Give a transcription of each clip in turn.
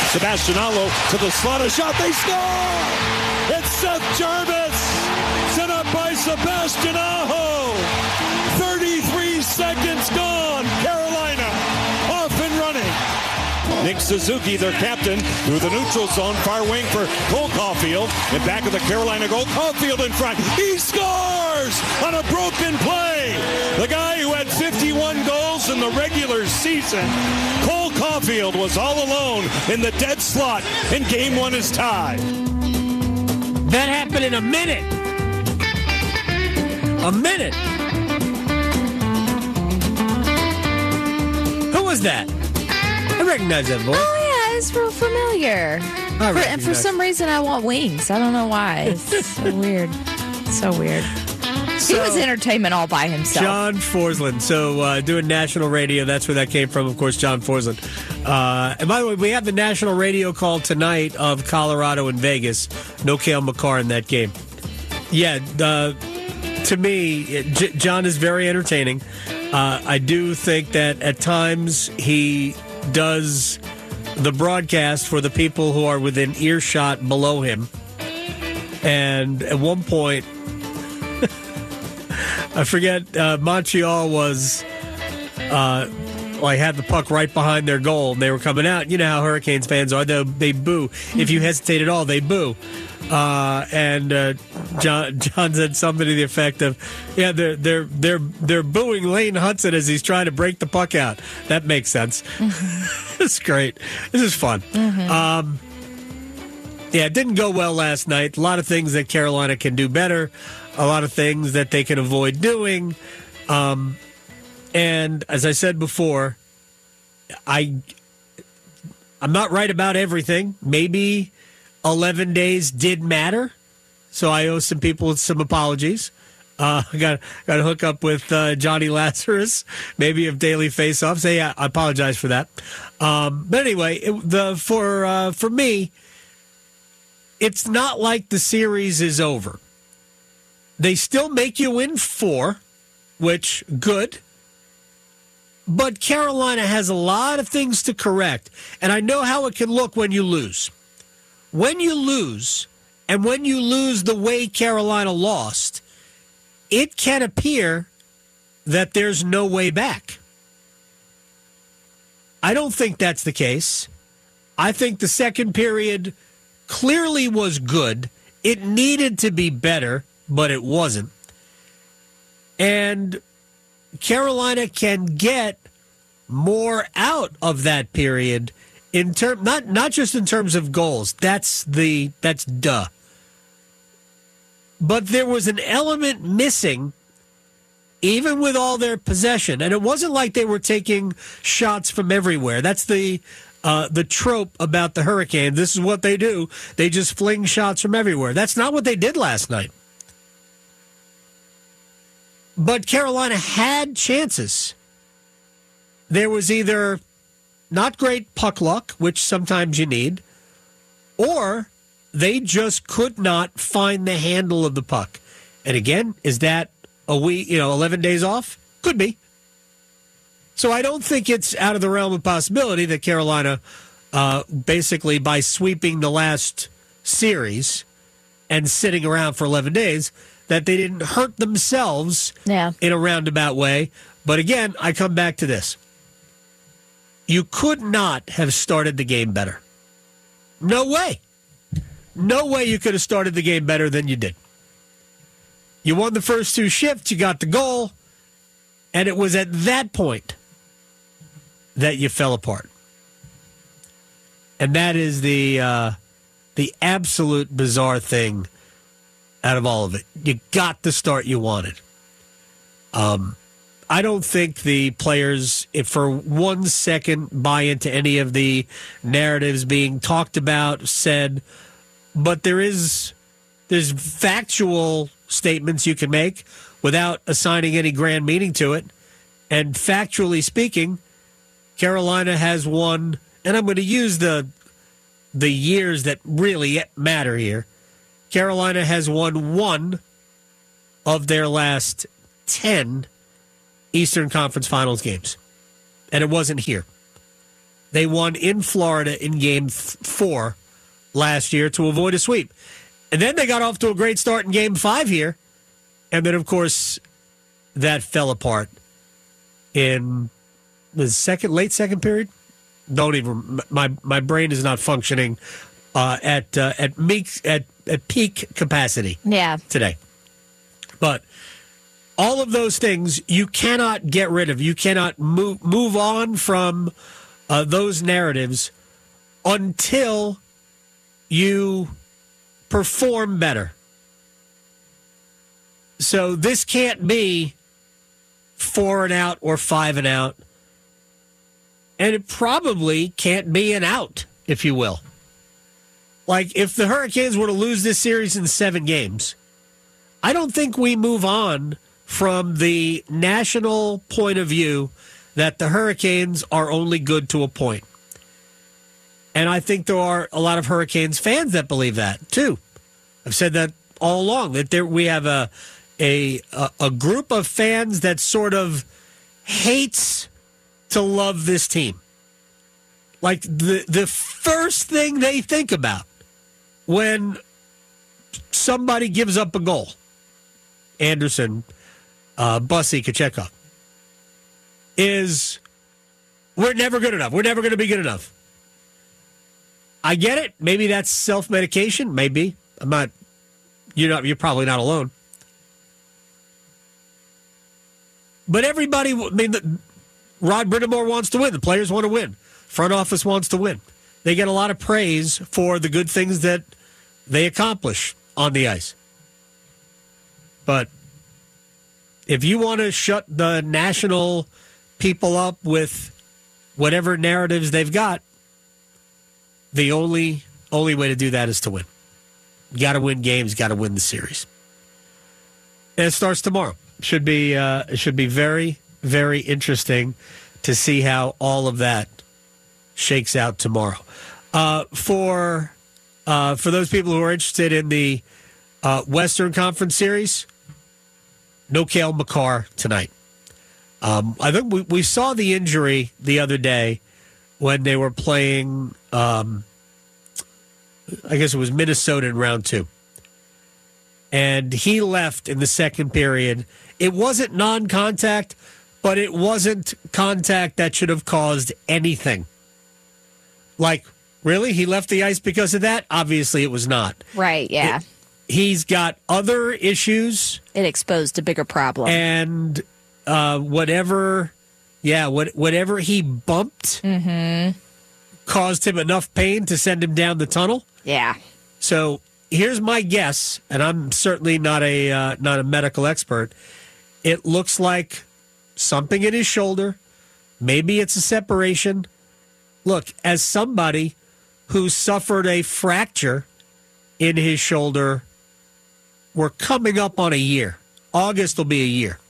Sebastian-Aho to the slaughter shot. They score! It's Seth Jarvis! Set up by Sebastian-Aho! 33 seconds gone! Carolina off and running. Nick Suzuki, their captain, through the neutral zone, far wing for Cole Caulfield. And back of the Carolina goal, Caulfield in front. He scores on a broken play. The guy who had 51 goals in the regular season, Cole Caulfield, was all alone in the dead slot, and game one is tied. That happened in a minute. A minute. Who was that? I recognize that voice. Oh, yeah, it's real familiar. And for some reason, I want wings. I don't know why. It's so weird. So weird. He was entertainment all by himself. John Forsland. So doing national radio, that's where that came from, of course, John Forsland. And by the way, we have the national radio call tonight of Colorado and Vegas. No Cale Makar in that game. Yeah, to me, John is very entertaining. I do think that at times he does the broadcast for the people who are within earshot below him. And at one point, I forget, Montreal was had the puck right behind their goal, and they were coming out. You know how Hurricanes fans are; they boo. If you hesitate at all, they boo. And John said something to the effect of, "Yeah, they're booing Lane Hudson as he's trying to break the puck out." That makes sense. It's great. This is fun. Mm-hmm. Yeah, it didn't go well last night. A lot of things that Carolina can do better. A lot of things that they can avoid doing. And as I said before, I'm not right about everything. Maybe 11 days did matter, so I owe some people some apologies. I got to hook up with Johnny Lazarus, maybe of Daily Faceoff. Say, yeah, I apologize for that. But anyway, for me, it's not like the series is over. They still make you win 4, which, good. But Carolina has a lot of things to correct. And I know how it can look when you lose. When you lose, and when you lose the way Carolina lost, it can appear that there's no way back. I don't think that's the case. I think the second period clearly was good. It needed to be better, but it wasn't. And Carolina can get more out of that period in not just in terms of goals. That's duh. But there was an element missing, even with all their possession, and it wasn't like they were taking shots from everywhere. That's the trope about the Hurricanes. This is what they do. They just fling shots from everywhere. That's not what they did last night. But Carolina had chances. There was either not great puck luck, which sometimes you need, or they just could not find the handle of the puck. And again, is that 11 days off? Could be. So I don't think it's out of the realm of possibility that Carolina, basically by sweeping the last series and sitting around for 11 days, that they didn't hurt themselves in a roundabout way. But again, I come back to this. You could not have started the game better. No way. No way you could have started the game better than you did. You won the first 2 shifts, you got the goal, and it was at that point that you fell apart. And that is the absolute bizarre thing out of all of it. You got the start you wanted. I don't think the players, if for 1 second, buy into any of the narratives being talked about, said, but there's factual statements you can make without assigning any grand meaning to it. And factually speaking, Carolina has won, and I'm going to use the years that really matter here. Carolina has won 1 of their last 10 Eastern Conference Finals games. And it wasn't here. They won in Florida in Game 4 last year to avoid a sweep. And then they got off to a great start in Game 5 here. And then, of course, that fell apart in the late second period. Don't even, my brain is not functioning at peak capacity today. But all of those things you cannot get rid of. You cannot move on from those narratives until you perform better. So this can't be 4 and out or 5 and out. And it probably can't be an out, if you will. Like, if the Hurricanes were to lose this series in 7 games, I don't think we move on from the national point of view that the Hurricanes are only good to a point. And I think there are a lot of Hurricanes fans that believe that, too. I've said that all along, that we have a group of fans that sort of hates to love this team. Like, the first thing they think about when somebody gives up a goal, Anderson, Bussy, Kochetkov, is we're never good enough. We're never going to be good enough. I get it. Maybe that's self-medication. Maybe. I'm not. You're probably not alone. But everybody, Rod Brindamore wants to win. The players want to win. Front office wants to win. They get a lot of praise for the good things that they accomplish on the ice. But if you want to shut the national people up with whatever narratives they've got, the only way to do that is to win. You got to win games, got to win the series. And it starts tomorrow. It should be very, very interesting to see how all of that shakes out tomorrow. For those people who are interested in the Western Conference Series, no Cale Makar tonight. I think we saw the injury the other day when they were playing, I guess it was Minnesota in round 2. And he left in the second period. It wasn't non-contact, but it wasn't contact that should have caused anything. Like, really? He left the ice because of that? Obviously, it was not. Right, yeah. He's got other issues. It exposed a bigger problem. And whatever he bumped caused him enough pain to send him down the tunnel. Yeah. So here's my guess, and I'm certainly not a medical expert. It looks like something in his shoulder. Maybe it's a separation. Look, as somebody who suffered a fracture in his shoulder, we're coming up on a year. August will be a year.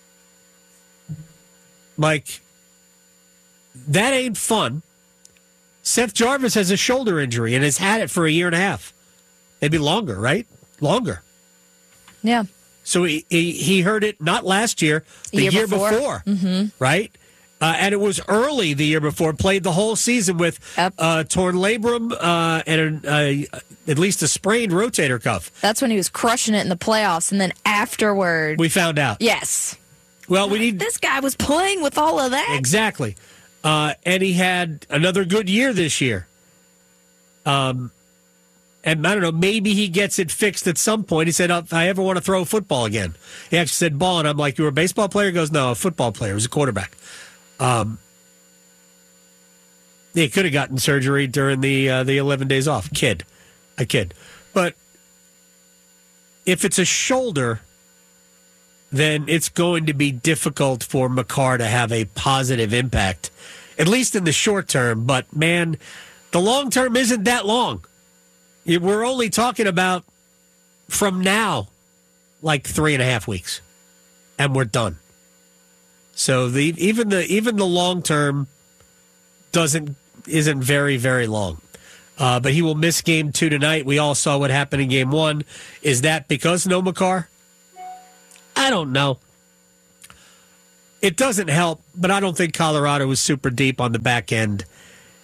Like, that ain't fun. Seth Jarvis has a shoulder injury and has had it for a year and a half. Maybe longer, right? Longer. Yeah. So he heard it not last year, the year before. Right? And it was early the year before. Played the whole season with torn labrum and at least a sprained rotator cuff. That's when he was crushing it in the playoffs, and then afterward, we found out. Yes. Well, this guy was playing with all of that. Exactly. And he had another good year this year. And I don't know, maybe he gets it fixed at some point. He said, if I ever want to throw a football again. He actually said ball, and I'm like, you were a baseball player? He goes, no, a football player. He was a quarterback. He could have gotten surgery during the 11 days off. A kid. But if it's a shoulder, then it's going to be difficult for Makar to have a positive impact, at least in the short term. But, man, the long term isn't that long. We're only talking about from now, like 3.5 weeks, and we're done. So even the long term isn't very, very long. But he will miss game 2 tonight. We all saw what happened in game 1. Is that because no Makar? I don't know. It doesn't help, but I don't think Colorado was super deep on the back end.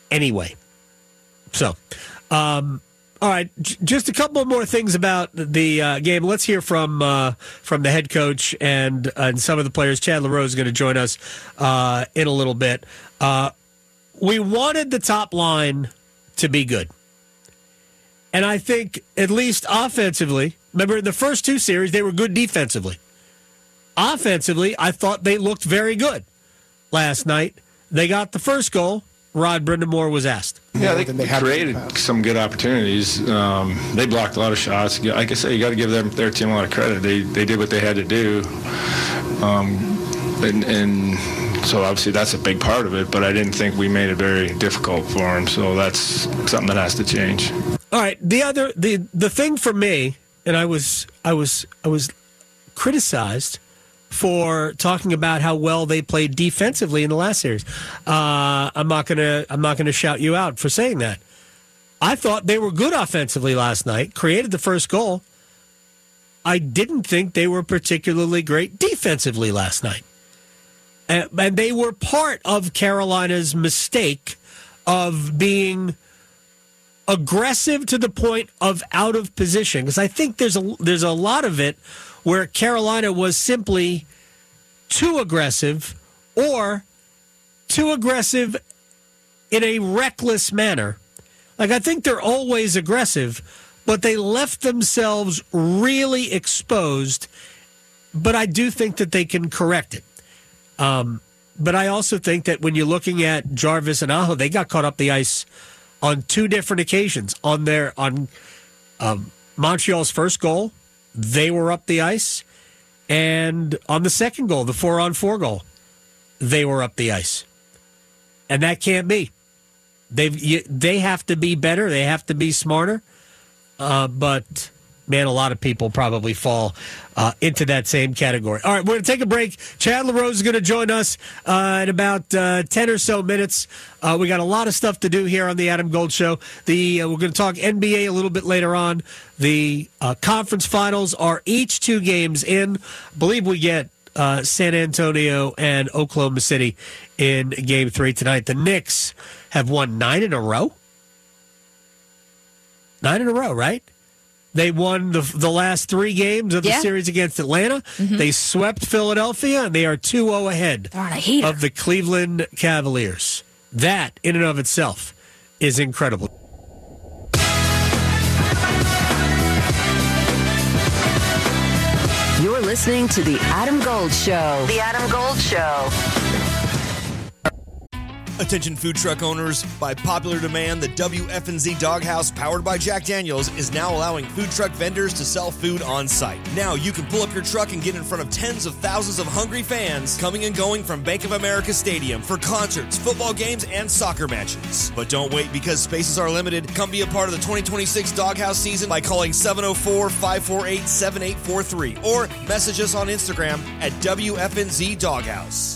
anyway. So, all right, just a couple more things about the game. Let's hear from the head coach and some of the players. Chad LaRose is going to join us in a little bit. We wanted the top line to be good. And I think, at least offensively, remember in the first two series, they were good defensively. Offensively, I thought they looked very good last night. They got the first goal. Rod Brindamore was asked. Yeah, they created some good opportunities. They blocked a lot of shots. Like I say, you got to give their team a lot of credit. They did what they had to do. And so obviously that's a big part of it, but I didn't think we made it very difficult for them. So that's something that has to change. All right. The thing for me, and I was criticized for talking about how well they played defensively in the last series. I'm not gonna shout you out for saying that. I thought they were good offensively last night. Created the first goal. I didn't think they were particularly great defensively last night. And they were part of Carolina's mistake of being aggressive to the point of out of position. Because I think there's a lot of it where Carolina was simply too aggressive or too aggressive in a reckless manner. Like, I think they're always aggressive, but they left themselves really exposed. But I do think that they can correct it. But I also think that when you're looking at Jarvis and Aho, they got caught up the ice on two different occasions. On Montreal's first goal, they were up the ice. And on the second goal, the 4-on-4 goal, they were up the ice. And that can't be. They have to be better. They have to be smarter. But, man, a lot of people probably fall into that same category. All right, we're going to take a break. Chad LaRose is going to join us in about 10 or so minutes. We got a lot of stuff to do here on the Adam Gold Show. We're going to talk NBA a little bit later on. The conference finals are each 2 games in. I believe we get San Antonio and Oklahoma City in Game 3 tonight. The Knicks have won 9 in a row. 9 in a row, right? They won the last 3 games of the series against Atlanta. Mm-hmm. They swept Philadelphia, and they are 2-0 ahead of the Cleveland Cavaliers. That, in and of itself, is incredible. You're listening to The Adam Gold Show. The Adam Gold Show. Attention food truck owners, by popular demand, the WFNZ Doghouse, powered by Jack Daniels, is now allowing food truck vendors to sell food on site. Now you can pull up your truck and get in front of tens of thousands of hungry fans coming and going from Bank of America Stadium for concerts, football games, and soccer matches. But don't wait, because spaces are limited. Come be a part of the 2026 Doghouse season by calling 704-548-7843 or message us on Instagram at WFNZ Doghouse.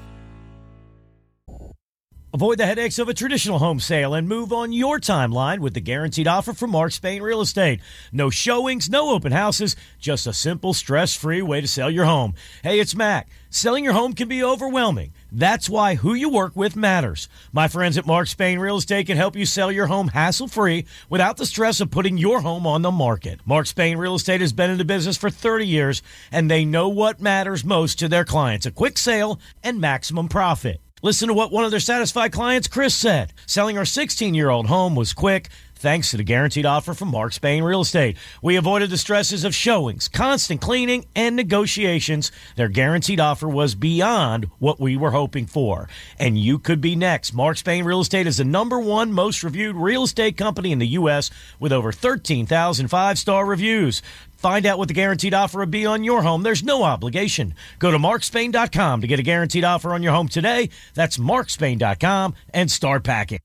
Avoid the headaches of a traditional home sale and move on your timeline with the guaranteed offer from Mark Spain Real Estate. No showings, no open houses, just a simple, stress-free way to sell your home. Hey, it's Mac. Selling your home can be overwhelming. That's why who you work with matters. My friends at Mark Spain Real Estate can help you sell your home hassle-free without the stress of putting your home on the market. Mark Spain Real Estate has been in the business for 30 years, and they know what matters most to their clients: a quick sale and maximum profit. Listen to what one of their satisfied clients, Chris, said. Selling our 16-year-old home was quick, thanks to the guaranteed offer from Mark Spain Real Estate. We avoided the stresses of showings, constant cleaning, and negotiations. Their guaranteed offer was beyond what we were hoping for. And you could be next. Mark Spain Real Estate is the #1 most reviewed real estate company in the U.S. with over 13,000 5-star reviews. Find out what the guaranteed offer would be on your home. There's no obligation. Go to markspain.com to get a guaranteed offer on your home today. That's markspain.com and start packing.